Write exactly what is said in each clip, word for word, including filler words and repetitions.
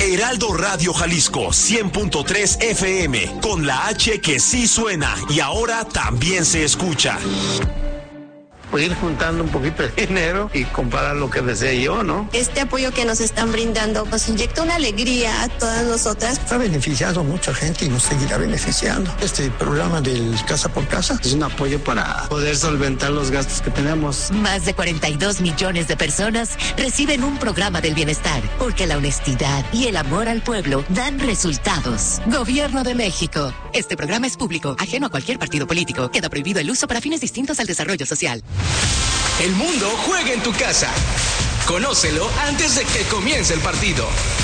Heraldo Radio Jalisco cien punto tres F M, con la H que sí suena y ahora también se escucha. Pues ir juntando un poquito de dinero y comprar lo que desee yo, ¿no? Este apoyo que nos están brindando nos inyecta una alegría a todas nosotras. Ha beneficiado a mucha gente y nos seguirá beneficiando. Este programa del Casa por Casa es un apoyo para poder solventar los gastos que tenemos. Más de cuarenta y dos millones de personas reciben un programa del bienestar, porque la honestidad y el amor al pueblo dan resultados. Gobierno de México. Este programa es público, ajeno a cualquier partido político. Queda prohibido el uso para fines distintos al desarrollo social. El mundo juega en tu casa. Conócelo antes de que comience el partido.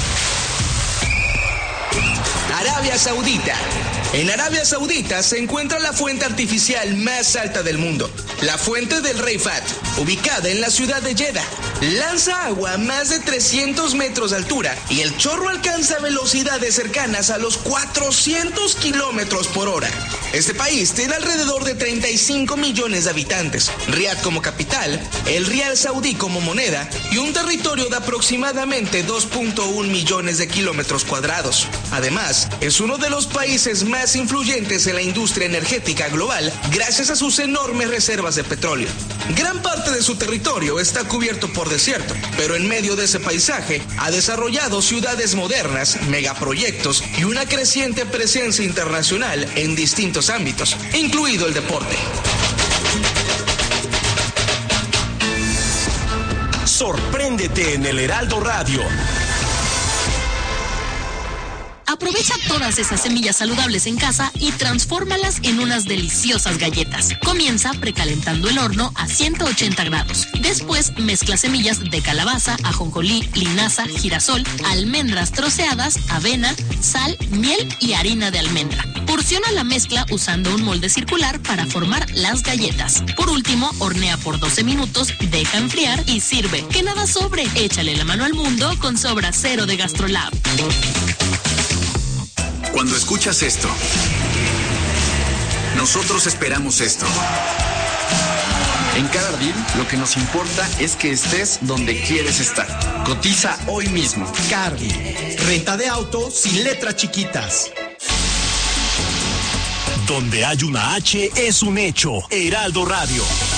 Arabia Saudita. En Arabia Saudita se encuentra la fuente artificial más alta del mundo, la fuente del Rey Fahd, ubicada en la ciudad de Jeddah. Lanza agua a más de trescientos metros de altura y el chorro alcanza velocidades cercanas a los cuatrocientos kilómetros por hora. Este país tiene alrededor de treinta y cinco millones de habitantes, Riad como capital, el rial saudí como moneda y un territorio de aproximadamente dos punto uno millones de kilómetros cuadrados. Además, es uno de los países más influyentes en la industria energética global gracias a sus enormes reservas de petróleo. Gran parte de su territorio está cubierto por desierto, pero en medio de ese paisaje ha desarrollado ciudades modernas, megaproyectos y una creciente presencia internacional en distintos ámbitos, incluido el deporte. Sorpréndete en el Heraldo Radio. Aprovecha todas esas semillas saludables en casa y transfórmalas en unas deliciosas galletas. Comienza precalentando el horno a ciento ochenta grados. Después mezcla semillas de calabaza, ajonjolí, linaza, girasol, almendras troceadas, avena, sal, miel y harina de almendra. Porciona la mezcla usando un molde circular para formar las galletas. Por último, hornea por doce minutos, deja enfriar y sirve. Que nada sobre. Échale la mano al mundo con Sobra Cero de GastroLab. Cuando escuchas esto, nosotros esperamos esto. En cada ardid, lo que nos importa es que estés donde quieres estar. Cotiza hoy mismo. Cardi, renta de auto sin letras chiquitas. Donde hay una H es un hecho. Heraldo Radio.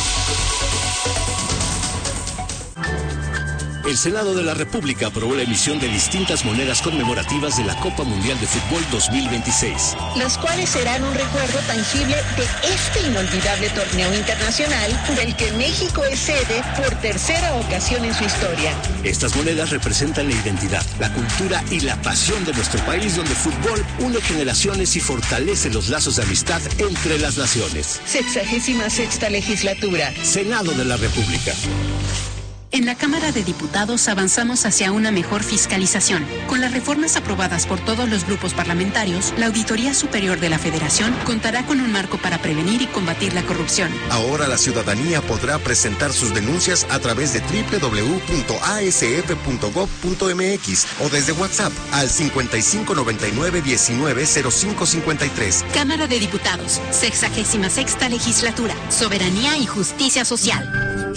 El Senado de la República aprobó la emisión de distintas monedas conmemorativas de la Copa Mundial de Fútbol dos mil veintiséis. Las cuales serán un recuerdo tangible de este inolvidable torneo internacional del que México es sede por tercera ocasión en su historia. Estas monedas representan la identidad, la cultura y la pasión de nuestro país, donde el fútbol une generaciones y fortalece los lazos de amistad entre las naciones. Sexagésima sexta legislatura. Senado de la República. En la Cámara de Diputados avanzamos hacia una mejor fiscalización. Con las reformas aprobadas por todos los grupos parlamentarios, la Auditoría Superior de la Federación contará con un marco para prevenir y combatir la corrupción. Ahora la ciudadanía podrá presentar sus denuncias a través de doble u doble u doble u punto a s f punto gob punto m x o desde WhatsApp al cincuenta y cinco noventa y nueve diecinueve cero cinco cincuenta y tres. Cámara de Diputados, sexagésima sexta legislatura, soberanía y justicia social.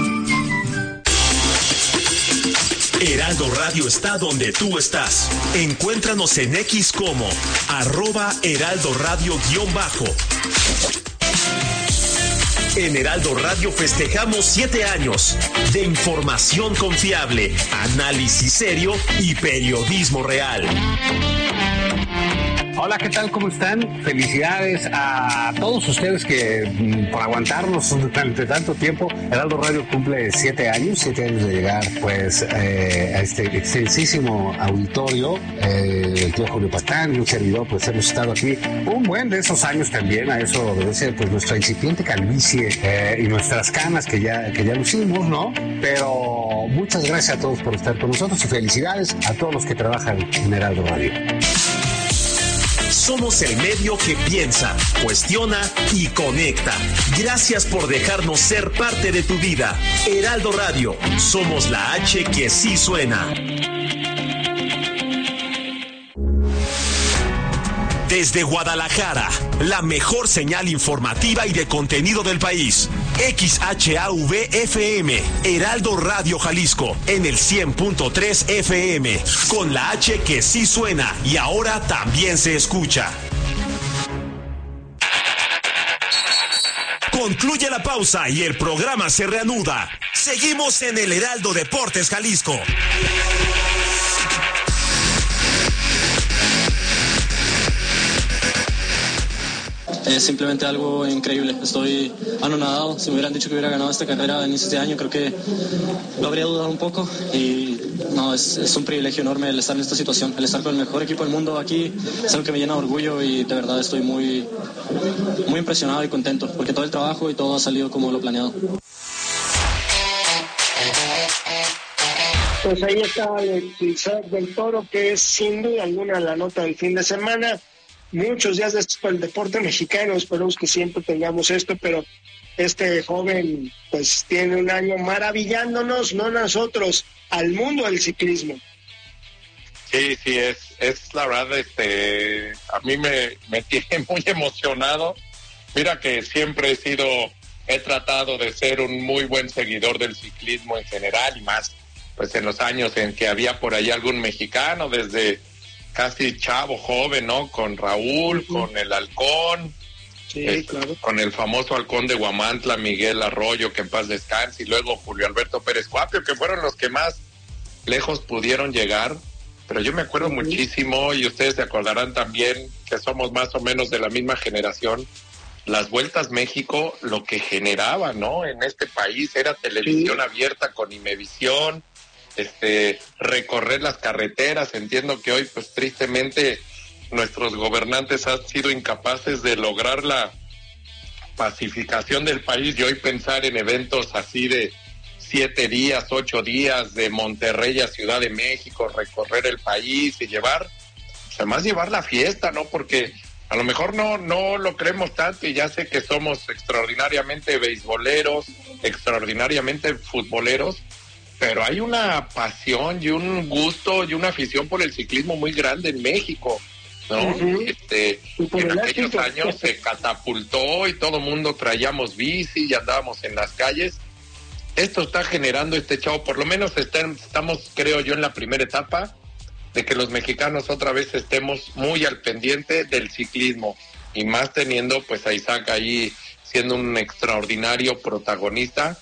Heraldo Radio está donde tú estás. Encuéntranos en X como arroba Heraldo Radio guión bajo. En Heraldo Radio festejamos siete años de información confiable, análisis serio y periodismo real. Hola, ¿qué tal? ¿Cómo están? Felicidades a todos ustedes que por aguantarnos durante tanto tiempo. Heraldo Radio cumple siete años, siete años de llegar pues eh, a este extensísimo auditorio. Eh, el tío Julio Patán y un servidor pues hemos estado aquí un buen de esos años también. A eso obedece pues nuestra incipiente calvicie eh, y nuestras canas que ya, que ya lucimos, ¿no? Pero muchas gracias a todos por estar con nosotros y felicidades a todos los que trabajan en Heraldo Radio. Somos el medio que piensa, cuestiona y conecta. Gracias por dejarnos ser parte de tu vida. Heraldo Radio, somos la H que sí suena. Desde Guadalajara, la mejor señal informativa y de contenido del país. X H A V F M, Heraldo Radio Jalisco, en el cien punto tres F M, con la H que sí suena y ahora también se escucha. Concluye la pausa y el programa se reanuda. Seguimos en el Heraldo Deportes Jalisco. Es simplemente algo increíble. Estoy anonadado. Si me hubieran dicho que hubiera ganado esta carrera a inicios de año, creo que lo habría dudado un poco. Y no, es, es un privilegio enorme el estar en esta situación. El estar con el mejor equipo del mundo aquí es algo que me llena de orgullo y de verdad estoy muy, muy impresionado y contento porque todo el trabajo y todo ha salido como lo planeado. Pues ahí está el Isaac del Toro, que es sin duda alguna la nota del fin de semana. Muchos días de estos para el deporte mexicano, esperemos que siempre tengamos esto, pero este joven pues tiene un año maravillándonos, no nosotros, al mundo del ciclismo. Sí, sí, es, es la verdad, este, a mí me, me tiene muy emocionado. Mira que siempre he sido, he tratado de ser un muy buen seguidor del ciclismo en general y más, pues en los años en que había por ahí algún mexicano, desde casi chavo, joven, ¿no? Con Raúl, uh-huh. con el Halcón, sí, eh, claro. con el famoso Halcón de Huamantla, Miguel Arroyo, que en paz descanse, y luego Julio Alberto Pérez Cuapio, que fueron los que más lejos pudieron llegar. Pero yo me acuerdo uh-huh. muchísimo, y ustedes se acordarán también, que somos más o menos de la misma generación, las Vueltas México, lo que generaba, ¿no? En este país era televisión sí. abierta con Imevisión, este, recorrer las carreteras. Entiendo que hoy, pues tristemente, nuestros gobernantes han sido incapaces de lograr la pacificación del país, y hoy pensar en eventos así de siete días, ocho días, de Monterrey a Ciudad de México, recorrer el país y llevar, pues además llevar la fiesta, ¿no? Porque a lo mejor no, no lo creemos tanto, y ya sé que somos extraordinariamente beisboleros, extraordinariamente futboleros, pero hay una pasión y un gusto y una afición por el ciclismo muy grande en México, ¿no? Uh-huh. Este, en aquellos años se catapultó y todo el mundo traíamos bici y andábamos en las calles. Esto está generando este chavo, por lo menos está, estamos, creo yo, en la primera etapa de que los mexicanos otra vez estemos muy al pendiente del ciclismo, y más teniendo pues a Isaac ahí siendo un extraordinario protagonista.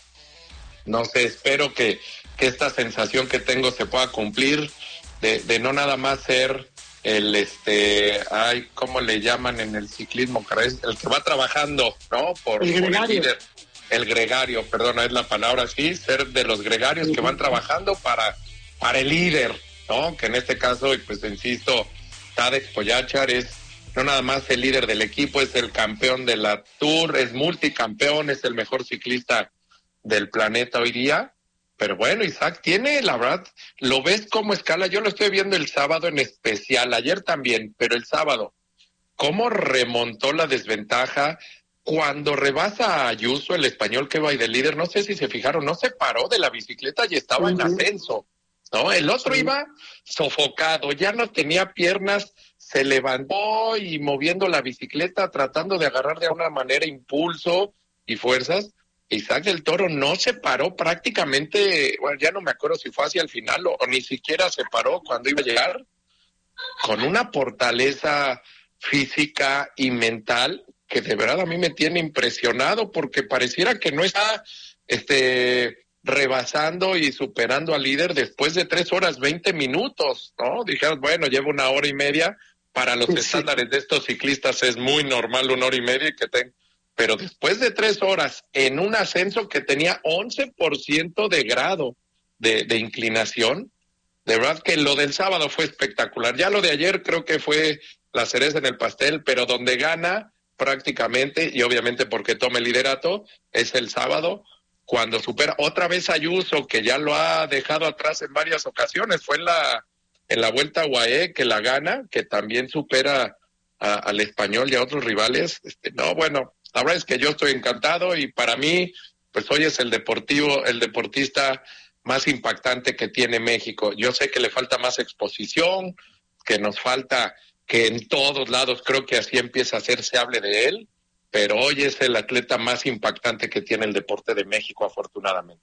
No sé, espero que, que esta sensación que tengo se pueda cumplir, de, de no nada más ser el, este, ay, ¿cómo le llaman en el ciclismo? El que va trabajando, ¿no? Por el gregario. Por el líder. El gregario, perdón, es la palabra así, ser de los gregarios que van trabajando para, para el líder, ¿no? Que en este caso, y pues insisto, Tadej Pogačar es no nada más el líder del equipo, es el campeón de la Tour, es multicampeón, es el mejor ciclista del planeta hoy día. Pero bueno, Isaac tiene, la verdad, lo ves como escala. Yo lo estoy viendo el sábado en especial, ayer también, pero el sábado, cómo remontó la desventaja cuando rebasa a Ayuso, el español que va ahí de líder. No sé si se fijaron, no se paró de la bicicleta y estaba uh-huh. en ascenso, ¿no? El otro sí. iba sofocado, ya no tenía piernas, se levantó y moviendo la bicicleta, tratando de agarrar de alguna manera impulso y fuerzas. Isaac del Toro no se paró prácticamente, bueno, ya no me acuerdo si fue hacia el final o, o ni siquiera se paró cuando iba a llegar, con una fortaleza física y mental que de verdad a mí me tiene impresionado, porque pareciera que no está este rebasando y superando al líder después de tres horas veinte minutos, ¿no? Dijeron, bueno, lleva una hora y media, para los sí. estándares de estos ciclistas es muy normal una hora y media que tengan. Pero después de tres horas, en un ascenso que tenía once por ciento de grado de, de inclinación, de verdad que lo del sábado fue espectacular. Ya lo de ayer creo que fue la cereza en el pastel, pero donde gana prácticamente, y obviamente porque toma el liderato, es el sábado, cuando supera otra vez a Ayuso, que ya lo ha dejado atrás en varias ocasiones. Fue en la, en la Vuelta a U A E que la gana, que también supera a, al español y a otros rivales. Este, no, bueno, la verdad es que yo estoy encantado, y para mí, pues hoy es el deportivo, el deportista más impactante que tiene México. Yo sé que le falta más exposición, que nos falta que en todos lados, creo que así empieza a hacerse hable de él, pero hoy es el atleta más impactante que tiene el deporte de México, afortunadamente.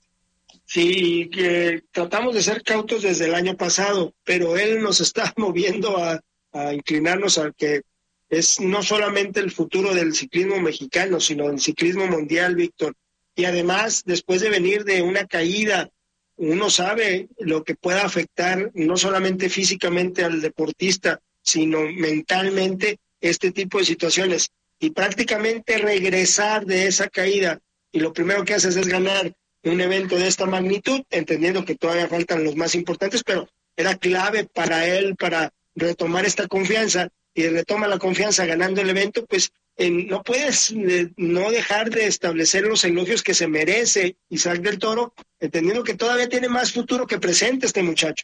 Sí, que tratamos de ser cautos desde el año pasado, pero él nos está moviendo a, a inclinarnos a que es no solamente el futuro del ciclismo mexicano, sino del ciclismo mundial, Víctor. Y además, después de venir de una caída, uno sabe lo que pueda afectar no solamente físicamente al deportista, sino mentalmente este tipo de situaciones. Y prácticamente regresar de esa caída, y lo primero que haces es ganar un evento de esta magnitud, entendiendo que todavía faltan los más importantes, pero era clave para él para retomar esta confianza, y retoma la confianza ganando el evento, pues eh, no puedes eh, no dejar de establecer los elogios que se merece Isaac del Toro, entendiendo que todavía tiene más futuro que presente este muchacho.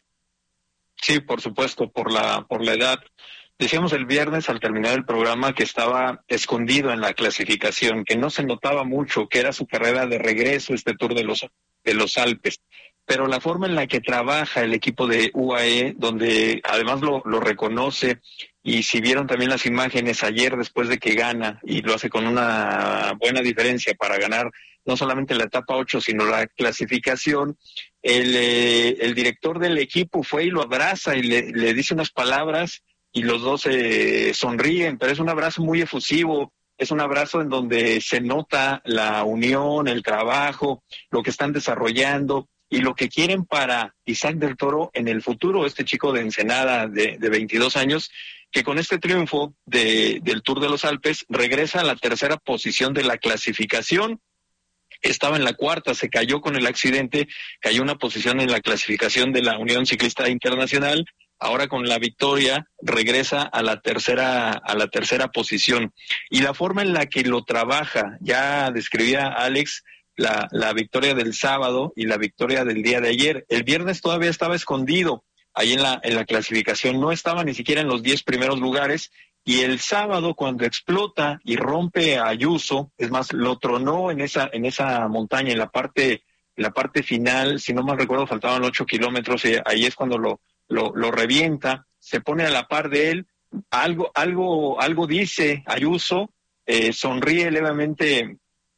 Sí, por supuesto, por la, por la edad. Decíamos el viernes al terminar el programa que estaba escondido en la clasificación, que no se notaba mucho, que era su carrera de regreso, este Tour de los, de los Alpes. Pero la forma en la que trabaja el equipo de U A E, donde además lo, lo reconoce, y si vieron también las imágenes ayer después de que gana, y lo hace con una buena diferencia para ganar no solamente la etapa ocho, sino la clasificación, el, eh, el director del equipo fue y lo abraza y le, le dice unas palabras, y los dos eh, sonríen, pero es un abrazo muy efusivo, es un abrazo en donde se nota la unión, el trabajo, lo que están desarrollando y lo que quieren para Isaac del Toro en el futuro, este chico de Ensenada de, de veintidós años, que con este triunfo de, del Tour de los Alpes regresa a la tercera posición de la clasificación. Estaba en la cuarta, se cayó con el accidente, cayó una posición en la clasificación de la Unión Ciclista Internacional. Ahora con la victoria regresa a la tercera a la tercera posición. Y la forma en la que lo trabaja, ya describía Alex la, la victoria del sábado y la victoria del día de ayer. El viernes todavía estaba escondido ahí en la, en la clasificación, no estaba ni siquiera en los diez primeros lugares. Y el sábado, cuando explota y rompe a Ayuso, es más, lo tronó en esa en esa montaña, en la parte, en la parte final, si no mal recuerdo, faltaban ocho kilómetros, y ahí es cuando lo Lo, lo revienta, se pone a la par de él, algo, algo, algo dice Ayuso, eh, sonríe levemente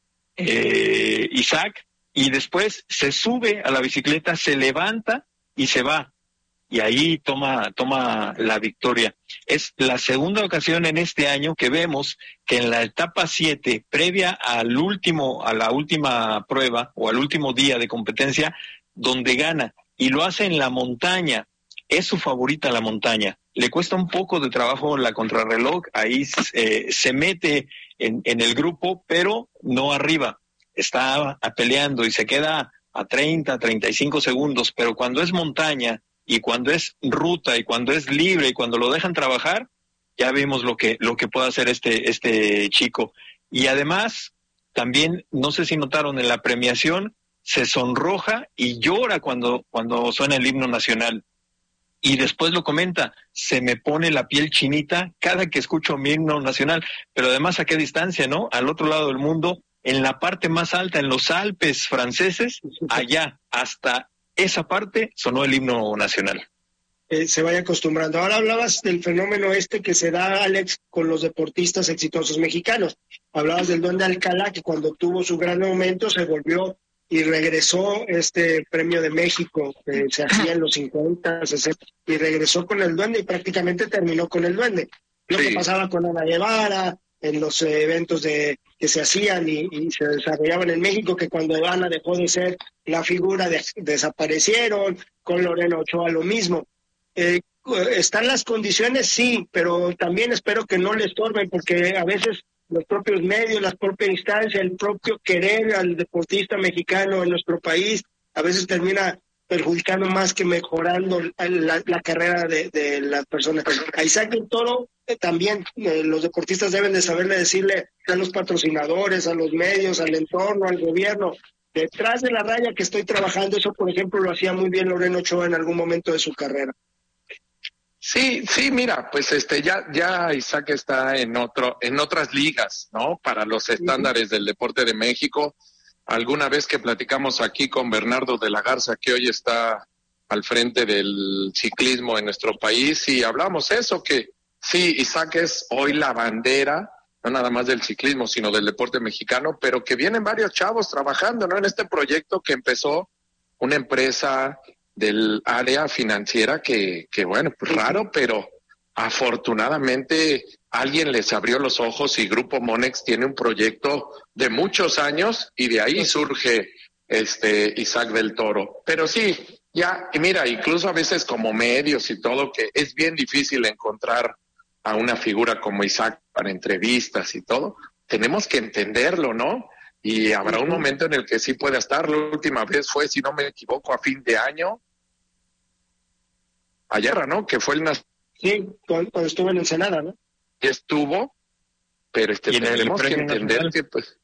eh, Isaac, y después se sube a la bicicleta, se levanta y se va, y ahí toma, toma la victoria. Es la segunda ocasión en este año que vemos que en la etapa siete, previa al último, a la última prueba o al último día de competencia, donde gana, y lo hace en la montaña. Es su favorita la montaña. Le cuesta un poco de trabajo la contrarreloj, ahí eh, se mete en, en el grupo, pero no arriba. Está peleando y se queda a treinta, treinta y cinco segundos, pero cuando es montaña y cuando es ruta y cuando es libre y cuando lo dejan trabajar, ya vimos lo que, lo que puede hacer este, este chico. Y además, también, no sé si notaron en la premiación, se sonroja y llora cuando, cuando suena el himno nacional. Y después lo comenta, se me pone la piel chinita cada que escucho mi himno nacional, pero además a qué distancia, ¿no? Al otro lado del mundo, en la parte más alta, en los Alpes franceses, allá, hasta esa parte, sonó el himno nacional. Eh, se vaya acostumbrando. Ahora hablabas del fenómeno este que se da, Alex, con los deportistas exitosos mexicanos. Hablabas del Duende Alcalá, que cuando tuvo su gran momento se volvió y regresó este premio de México, que se hacía en los cincuenta, sesenta, y regresó con el Duende y prácticamente terminó con el Duende. Lo sí. que pasaba con Ana Guevara, en los eh, eventos de que se hacían y, y se desarrollaban en México, que cuando Ana dejó de ser la figura de, desaparecieron, con Lorena Ochoa lo mismo. Eh, ¿Están las condiciones? Sí, pero también espero que no le estorben, porque a veces los propios medios, la propia instancia, el propio querer al deportista mexicano en nuestro país, a veces termina perjudicando más que mejorando la, la carrera de, de las personas. A Isaac del Toro eh, también eh, los deportistas deben de saberle decirle a los patrocinadores, a los medios, al entorno, al gobierno, detrás de la raya que estoy trabajando. Eso, por ejemplo, lo hacía muy bien Lorena Ochoa en algún momento de su carrera. Sí, sí, mira, pues este ya ya Isaac está en otro en otras ligas, ¿no? Para los estándares del deporte de México. Alguna vez que platicamos aquí con Bernardo de la Garza, que hoy está al frente del ciclismo en nuestro país, y hablamos eso, que sí, Isaac es hoy la bandera no nada más del ciclismo, sino del deporte mexicano, pero que vienen varios chavos trabajando, ¿no? En este proyecto que empezó una empresa del área financiera que, que bueno, pues raro, pero afortunadamente alguien les abrió los ojos y Grupo Monex tiene un proyecto de muchos años y de ahí surge este Isaac del Toro. Pero sí, ya, y mira, incluso a veces como medios y todo, que es bien difícil encontrar a una figura como Isaac para entrevistas y todo, tenemos que entenderlo, ¿no? Y habrá un momento en el que sí pueda estar. La última vez fue, si no me equivoco, a fin de año. Ayer, ¿no? Que fue el... Sí, cuando estuvo en Ensenada, ¿no? Estuvo, pero este tenemos que entender nacional? que, pues...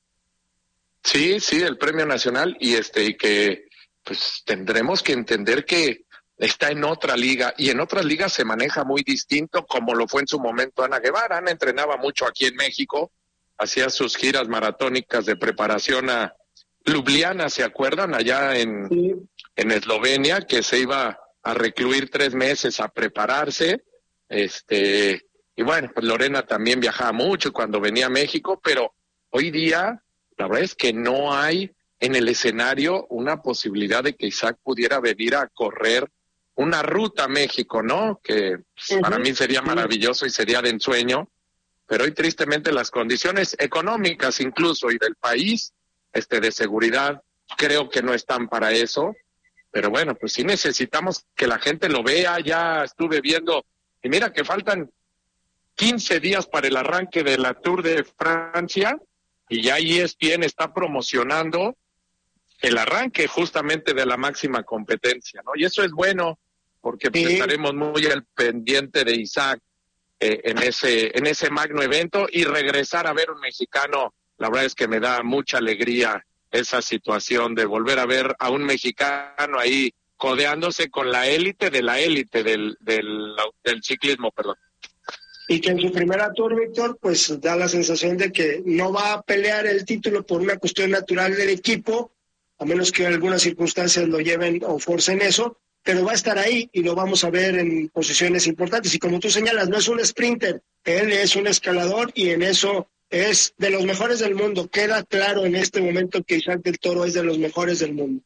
Sí, sí, el Premio Nacional, y este, y que, pues, tendremos que entender que está en otra liga, y en otras ligas se maneja muy distinto, como lo fue en su momento Ana Guevara. Ana entrenaba mucho aquí en México, hacía sus giras maratónicas de preparación a Ljubljana, ¿se acuerdan? Allá en, sí. en Eslovenia, que se iba a recluir tres meses a prepararse, este, y bueno, pues Lorena también viajaba mucho cuando venía a México, pero hoy día, la verdad es que no hay en el escenario una posibilidad de que Isaac pudiera venir a correr una ruta a México, ¿no? Que pues, uh-huh. para mí sería maravilloso y sería de ensueño, pero hoy tristemente las condiciones económicas incluso y del país, este, de seguridad, creo que no están para eso. Pero bueno, pues sí necesitamos que la gente lo vea. Ya estuve viendo, y mira que faltan quince días para el arranque de la Tour de Francia, y ya E S P N está promocionando el arranque justamente de la máxima competencia, ¿no? Y eso es bueno, porque pues, sí. estaremos muy al pendiente de Isaac eh, en ese en ese magno evento, y regresar a ver un mexicano, la verdad es que me da mucha alegría esa situación de volver a ver a un mexicano ahí codeándose con la élite de la élite del, del, del ciclismo, perdón. Y que en su primera Tour, Víctor, pues da la sensación de que no va a pelear el título por una cuestión natural del equipo, a menos que algunas circunstancias lo lleven o forcen eso, pero va a estar ahí y lo vamos a ver en posiciones importantes. Y como tú señalas, no es un sprinter, él es un escalador, y en eso es de los mejores del mundo. Queda claro en este momento que Isaac del Toro es de los mejores del mundo.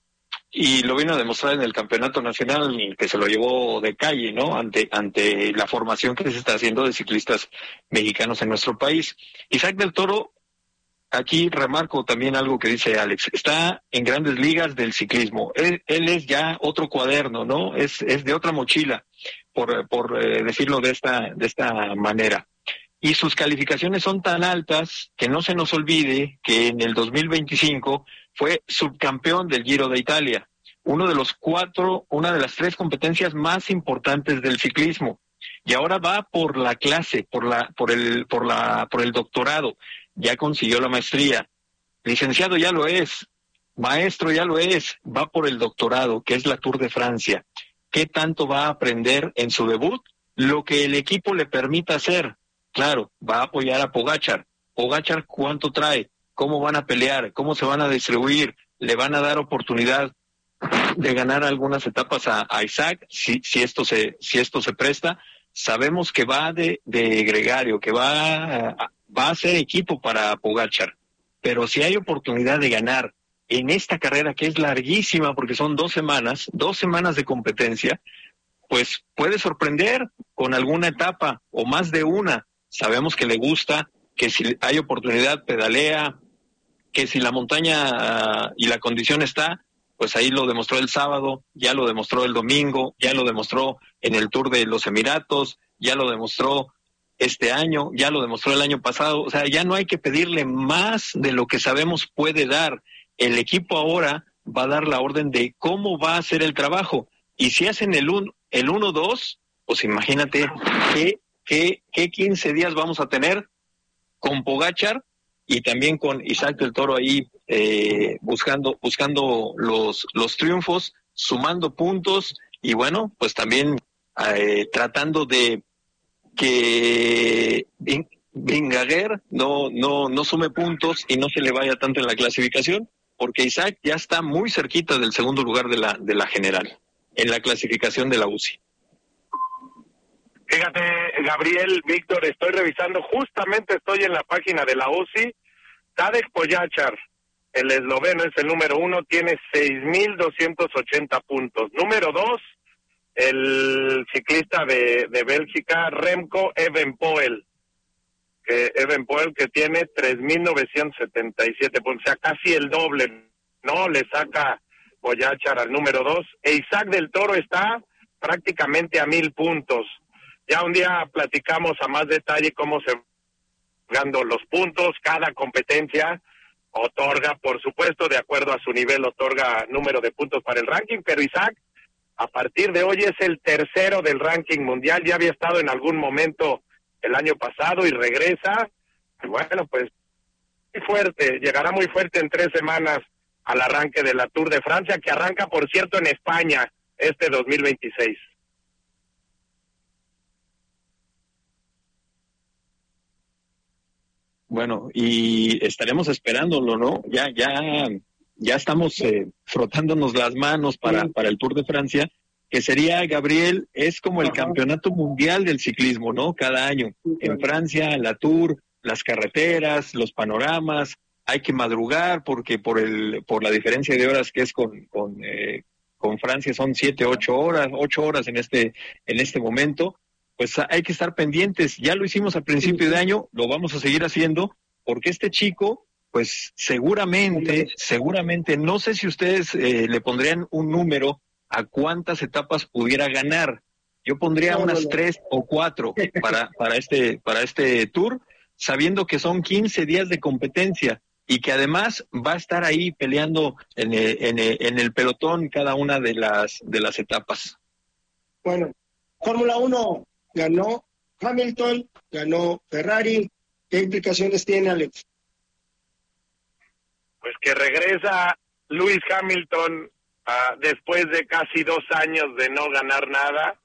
Y lo vino a demostrar en el campeonato nacional, que se lo llevó de calle, ¿no? Ante ante la formación que se está haciendo de ciclistas mexicanos en nuestro país. Isaac del Toro, aquí remarco también algo que dice Alex, está en grandes ligas del ciclismo. Él, él es ya otro cuaderno, ¿no? Es es de otra mochila, por por eh, decirlo de esta de esta manera. Y sus calificaciones son tan altas que no se nos olvide que en el dos mil veinticinco fue subcampeón del Giro de Italia, uno de los cuatro, una de las tres competencias más importantes del ciclismo. Y ahora va por la clase, por la, por el, por la, por el doctorado. Ya consiguió la maestría. Licenciado ya lo es, maestro ya lo es, va por el doctorado, que es la Tour de Francia. ¿Qué tanto va a aprender en su debut? Lo que el equipo le permita hacer. Claro, va a apoyar a Pogačar. Pogačar, ¿cuánto trae? ¿Cómo van a pelear? ¿Cómo se van a distribuir? ¿Le van a dar oportunidad de ganar algunas etapas a, a Isaac? Si, si esto se, si esto se presta, sabemos que va de, de gregario, que va a, va a ser equipo para Pogačar. Pero si hay oportunidad de ganar en esta carrera que es larguísima, porque son dos semanas, dos semanas de competencia, pues puede sorprender con alguna etapa o más de una. Sabemos que le gusta, que si hay oportunidad pedalea, que si la montaña uh, y la condición está, pues ahí lo demostró el sábado, ya lo demostró el domingo, ya lo demostró en el Tour de los Emiratos, ya lo demostró este año, ya lo demostró el año pasado. O sea, ya no hay que pedirle más de lo que sabemos puede dar. El equipo ahora va a dar la orden de cómo va a hacer el trabajo. Y si hacen el un, el uno dos, pues imagínate qué ¿Qué, ¿Qué quince días vamos a tener con Pogačar y también con Isaac del Toro ahí eh, buscando buscando los los triunfos, sumando puntos y bueno, pues también eh, tratando de que Vingegaard no no no sume puntos y no se le vaya tanto en la clasificación, porque Isaac ya está muy cerquita del segundo lugar de la de la general en la clasificación de la U C I. Fíjate, Gabriel, Víctor, estoy revisando, justamente estoy en la página de la U C I. Tadej Pogačar, el esloveno, es el número uno, tiene seis mil doscientos ochenta puntos. Número dos, el ciclista de, de Bélgica, Remco Evenepoel, que Evenepoel que tiene tres mil novecientos setenta y siete puntos, o sea, casi el doble, ¿no? Le saca Pogačar al número dos. E Isaac del Toro está prácticamente a mil puntos. Ya un día platicamos a más detalle cómo se van los puntos, cada competencia otorga, por supuesto, de acuerdo a su nivel, otorga número de puntos para el ranking, pero Isaac, a partir de hoy es el tercero del ranking mundial, ya había estado en algún momento el año pasado y regresa, y bueno, pues muy fuerte, llegará muy fuerte en tres semanas al arranque de la Tour de Francia, que arranca, por cierto, en España este dos mil veintiséis. Bueno, y estaremos esperándolo, ¿no? Ya, ya, ya estamos eh, frotándonos las manos para, para el Tour de Francia, que sería, Gabriel, es como el Ajá. campeonato mundial del ciclismo, ¿no? Cada año. En Francia, la Tour, las carreteras, los panoramas, hay que madrugar porque por el, por la diferencia de horas que es con, con, eh, con Francia son siete, ocho horas, ocho horas en este, en este momento. Pues hay que estar pendientes. Ya lo hicimos a principio de año, lo vamos a seguir haciendo, porque este chico, pues seguramente, seguramente, no sé si ustedes eh, le pondrían un número a cuántas etapas pudiera ganar. Yo pondría unas tres o cuatro para, para este, para este tour, sabiendo que son quince días de competencia y que además va a estar ahí peleando en el, en el, en el pelotón cada una de las, de las etapas. Bueno, Fórmula uno. Ganó Hamilton, ganó Ferrari. ¿Qué implicaciones tiene, Alex? Pues que regresa Lewis Hamilton uh, después de casi dos años de no ganar nada,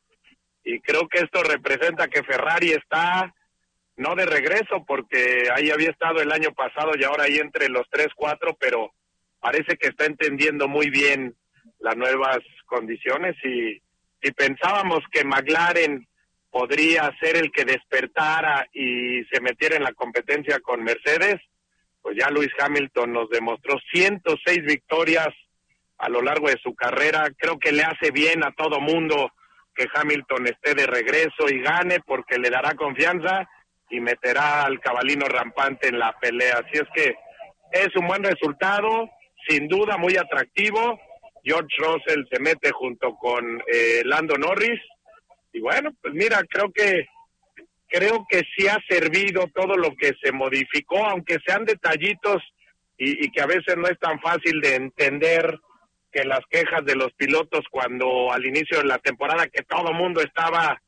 y creo que esto representa que Ferrari está no de regreso, porque ahí había estado el año pasado y ahora ahí entre los tres, cuatro, pero parece que está entendiendo muy bien las nuevas condiciones, y si pensábamos que McLaren podría ser el que despertara y se metiera en la competencia con Mercedes, pues ya Lewis Hamilton nos demostró ciento seis victorias a lo largo de su carrera. Creo que le hace bien a todo mundo que Hamilton esté de regreso y gane, porque le dará confianza y meterá al cabalino rampante en la pelea. Así es que es un buen resultado, sin duda muy atractivo. George Russell se mete junto con eh, Lando Norris. Y bueno, pues mira, creo que creo que sí ha servido todo lo que se modificó, aunque sean detallitos y, y que a veces no es tan fácil de entender, que las quejas de los pilotos cuando al inicio de la temporada, que todo mundo estaba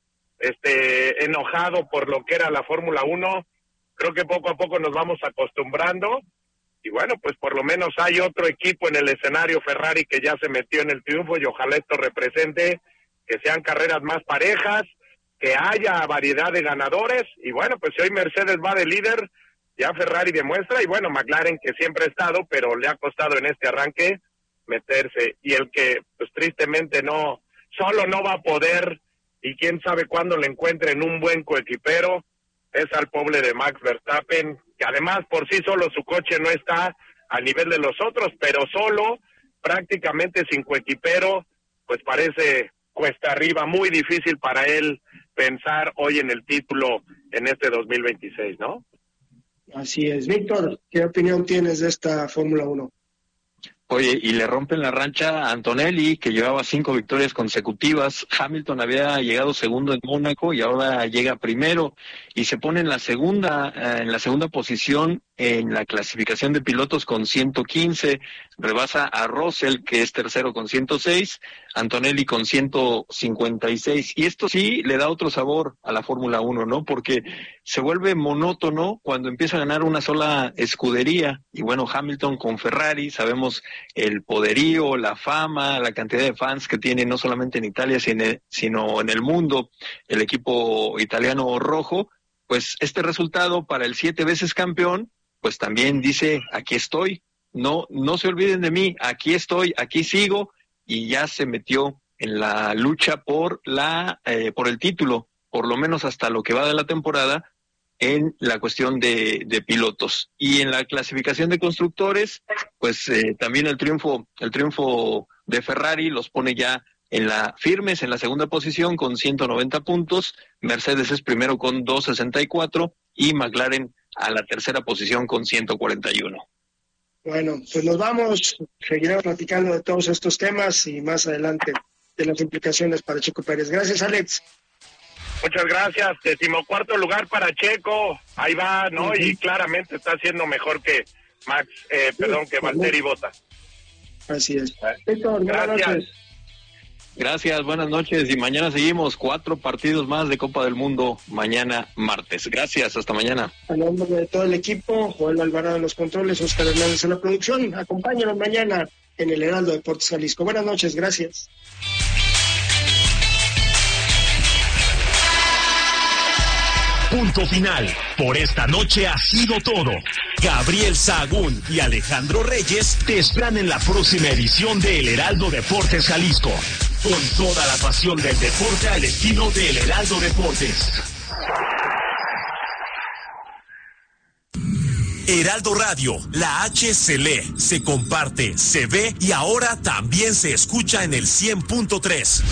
este enojado por lo que era la Fórmula uno, creo que poco a poco nos vamos acostumbrando. Y bueno, pues por lo menos hay otro equipo en el escenario, Ferrari, que ya se metió en el triunfo, y ojalá esto represente que sean carreras más parejas, que haya variedad de ganadores. Y bueno, pues si hoy Mercedes va de líder, ya Ferrari demuestra, y bueno, McLaren, que siempre ha estado, pero le ha costado en este arranque meterse, y el que pues tristemente no, solo no va a poder, y quién sabe cuándo le encuentren un buen coequipero, es al pobre de Max Verstappen, que además por sí solo su coche no está al nivel de los otros, pero solo, prácticamente sin coequipero, pues parece cuesta arriba, muy difícil para él pensar hoy en el título en este dos mil veintiséis, ¿no? Así es. Víctor, ¿qué opinión tienes de esta Fórmula uno? Oye, y le rompen la rancha a Antonelli, que llevaba cinco victorias consecutivas. Hamilton había llegado segundo en Mónaco y ahora llega primero, y se pone en la segunda, eh, en la segunda posición en la clasificación de pilotos con ciento quince, rebasa a Russell, que es tercero con ciento seis, Antonelli con ciento cincuenta y seis, y esto sí le da otro sabor a la Fórmula uno, ¿no? Porque se vuelve monótono cuando empieza a ganar una sola escudería, y bueno, Hamilton con Ferrari, sabemos el poderío, la fama, la cantidad de fans que tiene no solamente en Italia, sino en el mundo, el equipo italiano rojo. Pues este resultado para el siete veces campeón, pues también dice, aquí estoy, no, no se olviden de mí, aquí estoy, aquí sigo, y ya se metió en la lucha por la, eh, por el título por lo menos hasta lo que va de la temporada, en la cuestión de, de pilotos. Y en la clasificación de constructores, pues eh, también el triunfo, el triunfo de Ferrari los pone ya en la firmes en la segunda posición con ciento noventa puntos, Mercedes es primero con doscientos sesenta y cuatro y McLaren a la tercera posición con ciento cuarenta y uno. Bueno, pues nos vamos, seguiremos platicando de todos estos temas y más adelante de las implicaciones para Checo Pérez. Gracias, Alex. Muchas gracias. Decimocuarto lugar para Checo. Ahí va, ¿no? Uh-huh. Y claramente está haciendo mejor que Max, eh, perdón, que Valtteri Bottas. Así es. Héctor, buenas noches. Gracias, buenas noches. Y mañana seguimos cuatro partidos más de Copa del Mundo, mañana martes. Gracias, hasta mañana. A nombre de todo el equipo, Joel Alvarado en los controles, Oscar Hernández en la producción. Acompáñanos mañana en el Heraldo Deportes Jalisco. Buenas noches, gracias. Punto final. Por esta noche ha sido todo. Gabriel Sahagún y Alejandro Reyes te esperan en la próxima edición de El Heraldo Deportes Jalisco. Con toda la pasión del deporte al estilo de El Heraldo Deportes. Heraldo Radio, la H se lee, se comparte, se ve y ahora también se escucha en el cien punto tres.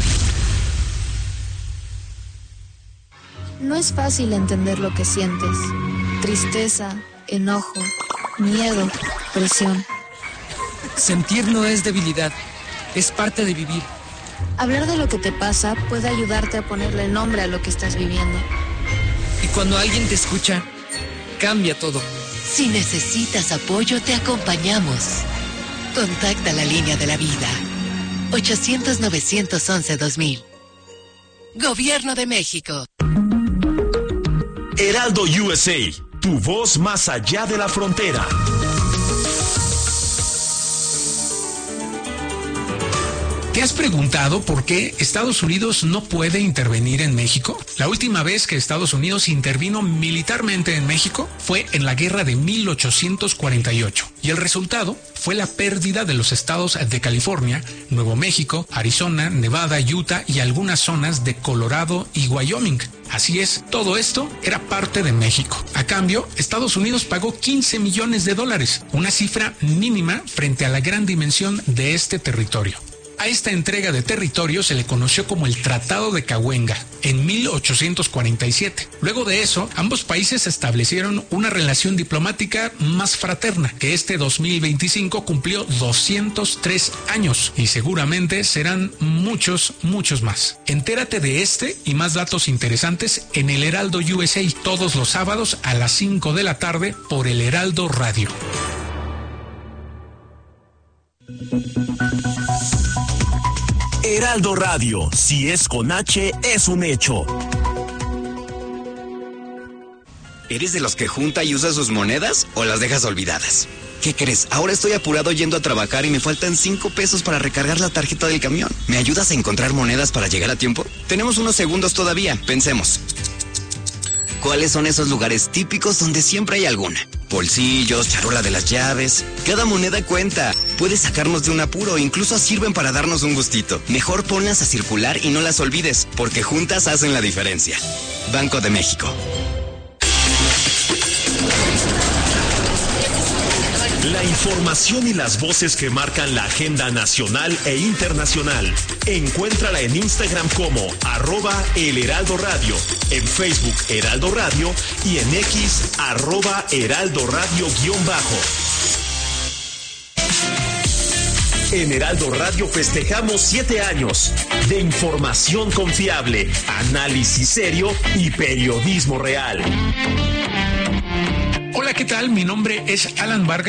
No es fácil entender lo que sientes. Tristeza, enojo, miedo, presión. Sentir no es debilidad, es parte de vivir. Hablar de lo que te pasa puede ayudarte a ponerle nombre a lo que estás viviendo. Y cuando alguien te escucha, cambia todo. Si necesitas apoyo, te acompañamos. Contacta la línea de la vida. ochocientos, novecientos once, dos mil. Gobierno de México. Heraldo U S A, tu voz más allá de la frontera. ¿Te has preguntado por qué Estados Unidos no puede intervenir en México? La última vez que Estados Unidos intervino militarmente en México fue en la guerra de mil ochocientos cuarenta y ocho. Y el resultado fue la pérdida de los estados de California, Nuevo México, Arizona, Nevada, Utah y algunas zonas de Colorado y Wyoming. Así es, todo esto era parte de México. A cambio, Estados Unidos pagó quince millones de dólares, una cifra mínima frente a la gran dimensión de este territorio. A esta entrega de territorio se le conoció como el Tratado de Cahuenga en mil ochocientos cuarenta y siete. Luego de eso, ambos países establecieron una relación diplomática más fraterna, que este dos mil veinticinco cumplió doscientos tres años y seguramente serán muchos, muchos más. Entérate de este y más datos interesantes en el Heraldo U S A todos los sábados a las cinco de la tarde por el Heraldo Radio. Heraldo Radio, si es con H, es un hecho. ¿Eres de los que junta y usa sus monedas o las dejas olvidadas? ¿Qué crees? Ahora estoy apurado yendo a trabajar y me faltan cinco pesos para recargar la tarjeta del camión. ¿Me ayudas a encontrar monedas para llegar a tiempo? Tenemos unos segundos todavía, pensemos. ¿Cuáles son esos lugares típicos donde siempre hay alguna? Bolsillos, charola de las llaves. Cada moneda cuenta. Puede sacarnos de un apuro, incluso sirven para darnos un gustito. Mejor ponlas a circular y no las olvides, porque juntas hacen la diferencia. Banco de México. La información y las voces que marcan la agenda nacional e internacional. Encuéntrala en Instagram como arroba El Heraldo Radio, en Facebook Heraldo Radio y en X arroba Heraldo Radio guión bajo. En Heraldo Radio festejamos siete años de información confiable, análisis serio y periodismo real. Hola, ¿qué tal? Mi nombre es Alan Vargas.